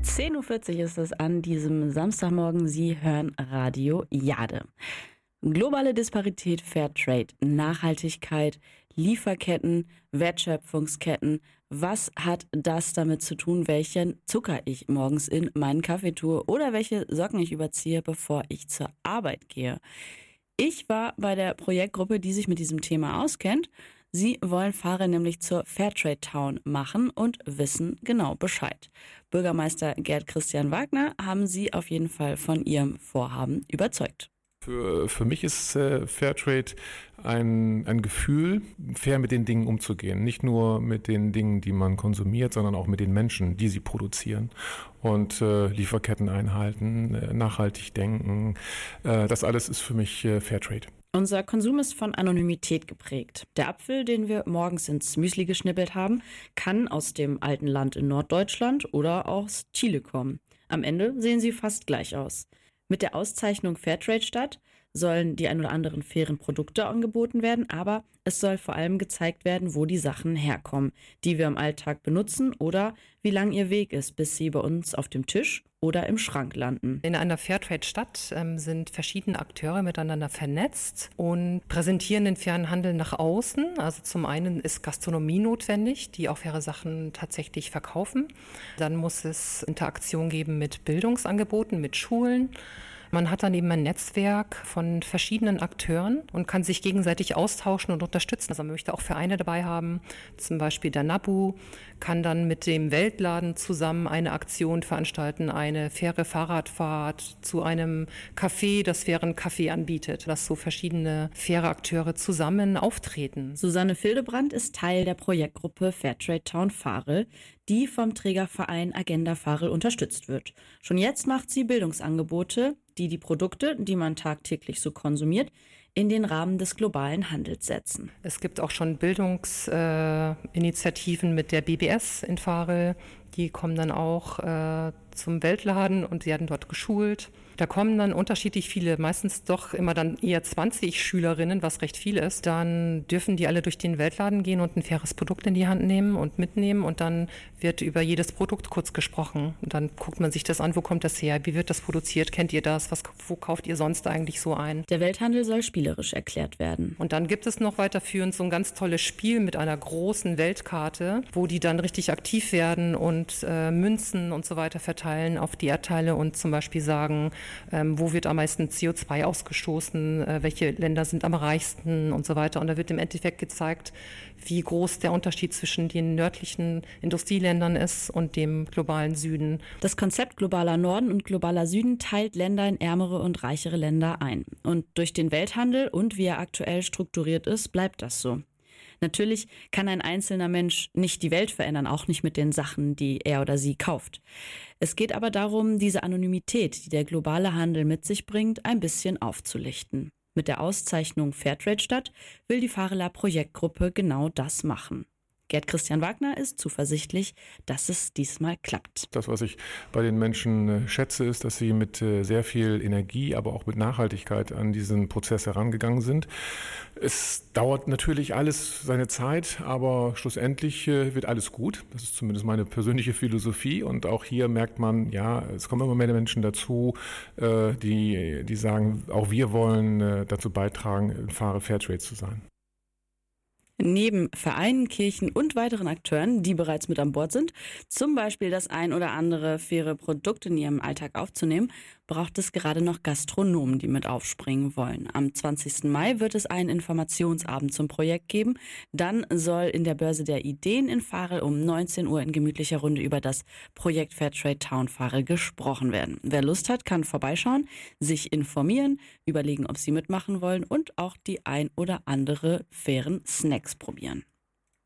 10:40 Uhr ist es an diesem Samstagmorgen. Sie hören Radio Jade. Globale Disparität, Fairtrade, Nachhaltigkeit, Lieferketten, Wertschöpfungsketten. Was hat das damit zu tun, welchen Zucker ich morgens in meinen Kaffee tue oder welche Socken ich überziehe, bevor ich zur Arbeit gehe? Ich war bei der Projektgruppe, die sich mit diesem Thema auskennt. Sie wollen Fahrer nämlich zur Fairtrade Town machen und wissen genau Bescheid. Bürgermeister Gerd Christian Wagner haben Sie auf jeden Fall von Ihrem Vorhaben überzeugt. Für mich ist Fairtrade ein Gefühl, fair mit den Dingen umzugehen. Nicht nur mit den Dingen, die man konsumiert, sondern auch mit den Menschen, die sie produzieren. Und Lieferketten einhalten, nachhaltig denken. Das alles ist für mich Fairtrade. Unser Konsum ist von Anonymität geprägt. Der Apfel, den wir morgens ins Müsli geschnippelt haben, kann aus dem alten Land in Norddeutschland oder aus Chile kommen. Am Ende sehen sie fast gleich aus. Mit der Auszeichnung Fairtrade-Stadt sollen die ein oder anderen fairen Produkte angeboten werden, aber es soll vor allem gezeigt werden, wo die Sachen herkommen, die wir im Alltag benutzen oder wie lang ihr Weg ist, bis sie bei uns auf dem Tisch oder im Schrank landen. In einer Fairtrade-Stadt sind verschiedene Akteure miteinander vernetzt und präsentieren den fairen Handel nach außen. Also zum einen ist Gastronomie notwendig, die auch faire Sachen tatsächlich verkaufen. Dann muss es Interaktion geben mit Bildungsangeboten, mit Schulen. Man hat dann eben ein Netzwerk von verschiedenen Akteuren und kann sich gegenseitig austauschen und unterstützen. Also man möchte auch Vereine dabei haben, zum Beispiel der NABU kann dann mit dem Weltladen zusammen eine Aktion veranstalten, eine faire Fahrradfahrt zu einem Café, das fairen Kaffee anbietet, dass so verschiedene faire Akteure zusammen auftreten. Susanne Fildebrand ist Teil der Projektgruppe Fairtrade Town Farel, die vom Trägerverein Agenda Farel unterstützt wird. Schon jetzt macht sie Bildungsangebote, die Produkte, die man tagtäglich so konsumiert, in den Rahmen des globalen Handels setzen. Es gibt auch schon Bildungsinitiativen mit der BBS in Farel. Die kommen dann auch zum Weltladen und werden dort geschult. Da kommen dann unterschiedlich viele, meistens doch immer dann eher 20 Schülerinnen, was recht viel ist. Dann dürfen die alle durch den Weltladen gehen und ein faires Produkt in die Hand nehmen und mitnehmen. Und dann wird über jedes Produkt kurz gesprochen. Und dann guckt man sich das an, wo kommt das her, wie wird das produziert, kennt ihr das, wo kauft ihr sonst eigentlich so ein? Der Welthandel soll spielerisch erklärt werden. Und dann gibt es noch weiterführend so ein ganz tolles Spiel mit einer großen Weltkarte, wo die dann richtig aktiv werden und Münzen und so weiter verteilen auf die Erdteile und zum Beispiel sagen, wo wird am meisten CO2 ausgestoßen, welche Länder sind am reichsten und so weiter. Und da wird im Endeffekt gezeigt, wie groß der Unterschied zwischen den nördlichen Industrieländern ist und dem globalen Süden. Das Konzept globaler Norden und globaler Süden teilt Länder in ärmere und reichere Länder ein. Und durch den Welthandel und wie er aktuell strukturiert ist, bleibt das so. Natürlich kann ein einzelner Mensch nicht die Welt verändern, auch nicht mit den Sachen, die er oder sie kauft. Es geht aber darum, diese Anonymität, die der globale Handel mit sich bringt, ein bisschen aufzulichten. Mit der Auszeichnung Fairtrade-Stadt will die Fareler Projektgruppe genau das machen. Gerd Christian Wagner ist zuversichtlich, dass es diesmal klappt. Das, was ich bei den Menschen schätze, ist, dass sie mit sehr viel Energie, aber auch mit Nachhaltigkeit an diesen Prozess herangegangen sind. Es dauert natürlich alles seine Zeit, aber schlussendlich wird alles gut. Das ist zumindest meine persönliche Philosophie. Und auch hier merkt man, ja, es kommen immer mehr Menschen dazu, die sagen, auch wir wollen dazu beitragen, Fahrer Fairtrade zu sein. Neben Vereinen, Kirchen und weiteren Akteuren, die bereits mit an Bord sind, zum Beispiel das ein oder andere faire Produkt in ihrem Alltag aufzunehmen, braucht es gerade noch Gastronomen, die mit aufspringen wollen. Am 20. Mai wird es einen Informationsabend zum Projekt geben. Dann soll in der Börse der Ideen in Farel um 19 Uhr in gemütlicher Runde über das Projekt Fairtrade Town Farel gesprochen werden. Wer Lust hat, kann vorbeischauen, sich informieren, überlegen, ob sie mitmachen wollen und auch die ein oder andere fairen Snacks probieren.